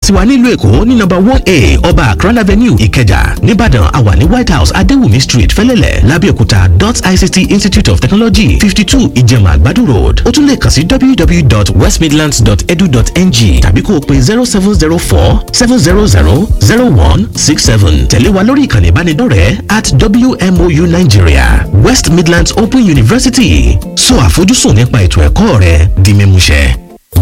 tiwa nílùú Èkó ní number 1A Ọba Akran Avenue Ìkẹjà. Nìbàdàn àwa ní White House Adéwùmí Street Fẹ́lẹ́lẹ̀. Lábẹ́òkúta ICT Institute of Technology 52 Ìjẹ̀mà Àgbàdo Road. Ó tún lè kàn sí www.westmidlands.edu.ng tàbí kó o pè 0704-700-0167. Tẹ̀lé wa lórí ìkànnì ìbánidọ́rẹ̀ẹ́ @WMOU Nigeria. West Midlands Open University. Sọ àfojúsùn nípa ètò ẹ̀kọ́ rẹ di mímúṣẹ.